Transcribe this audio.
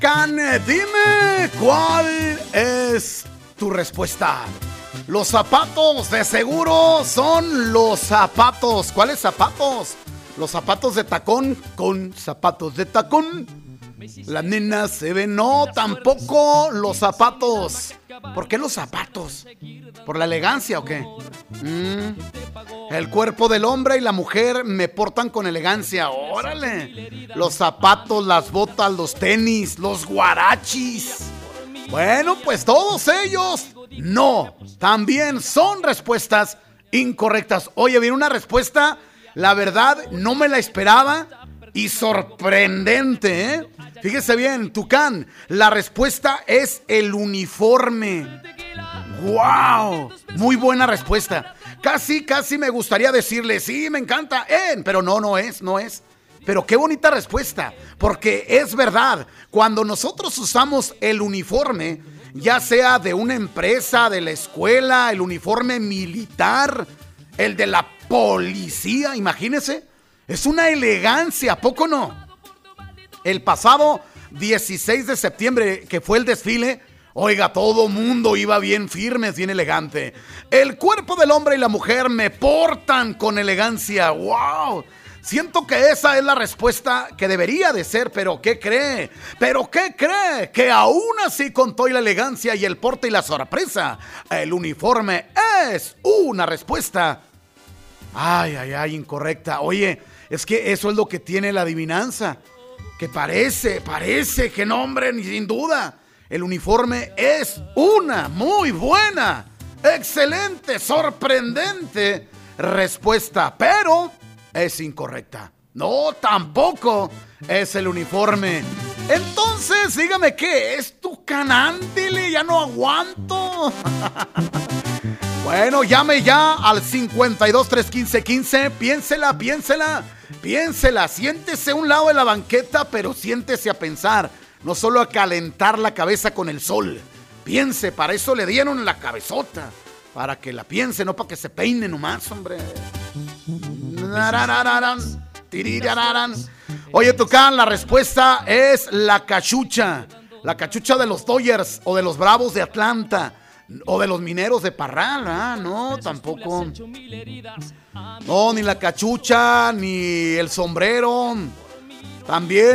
Can, dime cuál es tu respuesta. Los zapatos de seguro son los zapatos. ¿Cuáles zapatos? Los zapatos de tacón con zapatos de tacón. Las nenas se ven. No, tampoco los zapatos. ¿Por qué los zapatos? ¿Por la elegancia o qué? El cuerpo del hombre y la mujer me portan con elegancia. ¡Órale! Los zapatos, las botas, los tenis, los guarachis. Bueno, pues todos ellos no. También son respuestas incorrectas. Oye, viene una respuesta, la verdad, no me la esperaba y sorprendente, ¿eh? Fíjese bien, Tucán, la respuesta es el uniforme. ¡Wow! Muy buena respuesta. Casi me gustaría decirle, sí, me encanta, pero no es. Pero qué bonita respuesta, porque es verdad, cuando nosotros usamos el uniforme, ya sea de una empresa, de la escuela, el uniforme militar, el de la policía, imagínese, es una elegancia, ¿a poco no? El pasado 16 de septiembre, que fue el desfile, oiga, todo mundo iba bien firmes, bien elegante. El cuerpo del hombre y la mujer me portan con elegancia. ¡Wow! Siento que esa es la respuesta que debería de ser, pero ¿qué cree? Que aún así, con toda la elegancia y el porte y la sorpresa, el uniforme es una respuesta. Ay, incorrecta. Oye, es que eso es lo que tiene la adivinanza. Que parece que no, hombre, ni sin duda. El uniforme es una muy buena, excelente, sorprendente respuesta, pero es incorrecta. No, tampoco es el uniforme. Entonces, dígame qué es, Tucán, ándele, ya no aguanto. Bueno, llame ya al 52-315-15. Piénsela. Siéntese a un lado de la banqueta, pero siéntese a pensar. No solo a calentar la cabeza con el sol. Piense, para eso le dieron la cabezota. Para que la piense, no para que se peine nomás, hombre. Oye, Tucán, la respuesta es la cachucha. La cachucha de los Dodgers o de los Bravos de Atlanta. O de los Mineros de Parral, no, tampoco. No, ni la cachucha, ni el sombrero. También